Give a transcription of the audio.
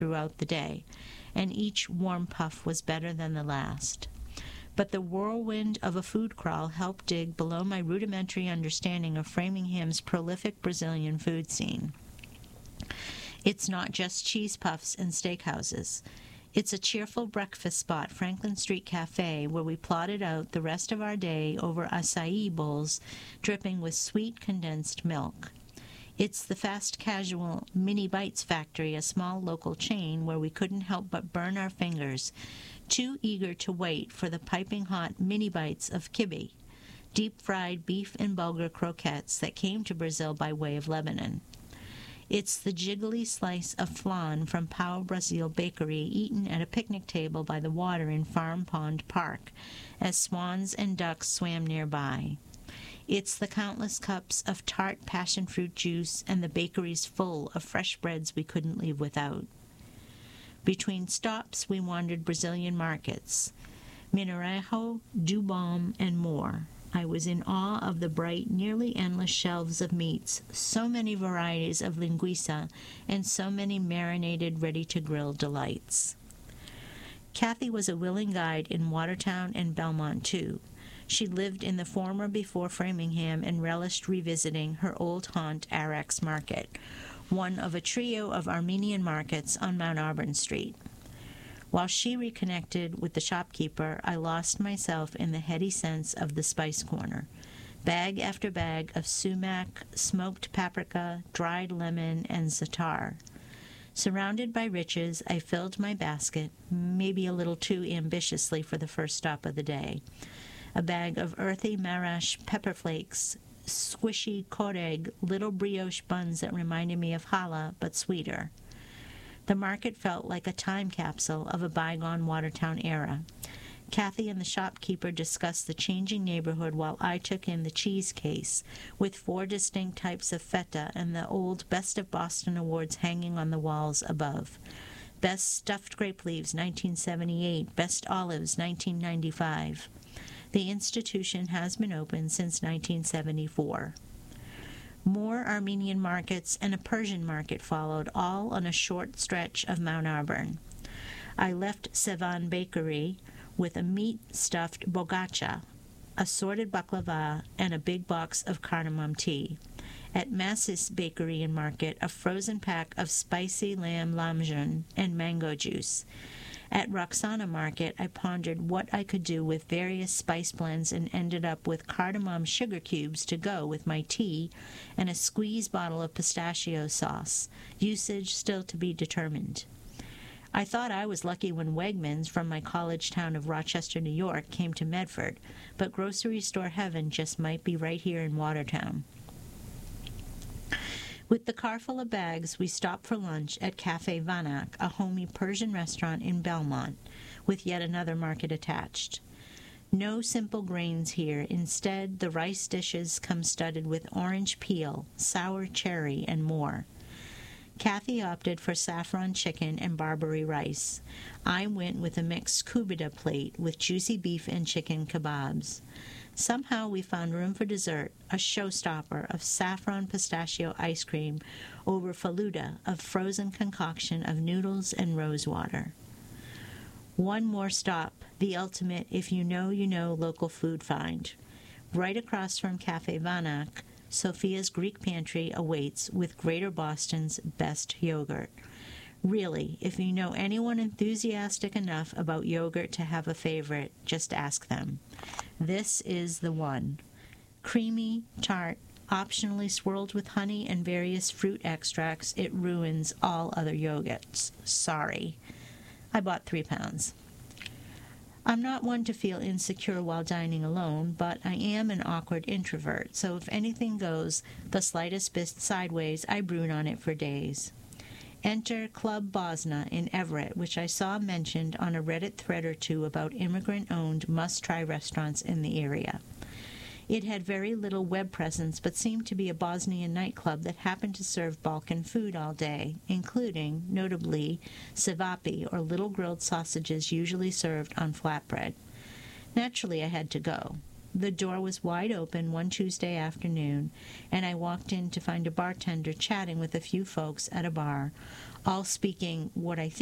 throughout the day, and each warm puff was better than the last. But the whirlwind of a food crawl helped dig below my rudimentary understanding of Framingham's prolific Brazilian food scene. It's not just cheese puffs and steakhouses. It's a cheerful breakfast spot, Franklin Street Cafe, where we plotted out the rest of our day over acai bowls dripping with sweet condensed milk. It's the fast casual Mini Bites Factory, a small local chain where we couldn't help but burn our fingers, too eager to wait for the piping hot mini bites of kibe, deep-fried beef and bulgur croquettes that came to Brazil by way of Lebanon. It's the jiggly slice of flan from Pau Brasil Bakery eaten at a picnic table by the water in Farm Pond Park as swans and ducks swam nearby. It's the countless cups of tart passion fruit juice and the bakeries full of fresh breads we couldn't leave without. Between stops, we wandered Brazilian markets, Mineirão, Dubom, and more. I was in awe of the bright, nearly endless shelves of meats, so many varieties of linguiça, and so many marinated, ready-to-grill delights. Kathy was a willing guide in Watertown and Belmont, too. She lived in the former before Framingham and relished revisiting her old haunt, Arax Market, one of a trio of Armenian markets on Mount Auburn Street. While she reconnected with the shopkeeper, I lost myself in the heady scents of the spice corner. Bag after bag of sumac, smoked paprika, dried lemon, and za'atar. Surrounded by riches, I filled my basket, maybe a little too ambitiously for the first stop of the day. A bag of earthy marash pepper flakes, squishy koreg, little brioche buns that reminded me of challah, but sweeter. The market felt like a time capsule of a bygone Watertown era. Kathy and the shopkeeper discussed the changing neighborhood while I took in the cheese case, with 4 distinct types of feta and the old Best of Boston awards hanging on the walls above. Best Stuffed Grape Leaves, 1978. Best Olives, 1995. The institution has been open since 1974. More Armenian markets and a Persian market followed, all on a short stretch of Mount Auburn. I left Sevan Bakery with a meat-stuffed bogacha, assorted baklava, and a big box of cardamom tea. At Massis Bakery and Market, a frozen pack of spicy lamb lamjun and mango juice. At Roxana Market, I pondered what I could do with various spice blends and ended up with cardamom sugar cubes to go with my tea and a squeezed bottle of pistachio sauce, usage still to be determined. I thought I was lucky when Wegmans from my college town of Rochester, New York, came to Medford, but grocery store heaven just might be right here in Watertown. With the car full of bags, we stopped for lunch at Cafe Vanak, a homey Persian restaurant in Belmont, with yet another market attached. No simple grains here. Instead, the rice dishes come studded with orange peel, sour cherry, and more. Kathy opted for saffron chicken and Barbary rice. I went with a mixed kubida plate with juicy beef and chicken kebabs. Somehow we found room for dessert, a showstopper of saffron pistachio ice cream over faluda, a frozen concoction of noodles and rose water. One more stop, the ultimate if you know local food find. Right across from Cafe Vanak, Sophia's Greek Pantry awaits with Greater Boston's best yogurt. Really, if you know anyone enthusiastic enough about yogurt to have a favorite, just ask them. This is the one. Creamy, tart, optionally swirled with honey and various fruit extracts, it ruins all other yogurts. Sorry. I bought 3 pounds. I'm not one to feel insecure while dining alone, but I am an awkward introvert, so if anything goes the slightest bit sideways, I brood on it for days. Enter Club Bosna in Everett, which I saw mentioned on a Reddit thread or two about immigrant-owned must-try restaurants in the area. It had very little web presence, but seemed to be a Bosnian nightclub that happened to serve Balkan food all day, including, notably, cevapi, or little grilled sausages usually served on flatbread. Naturally, I had to go. The door was wide open one Tuesday afternoon, and I walked in to find a bartender chatting with a few folks at a bar, all speaking what I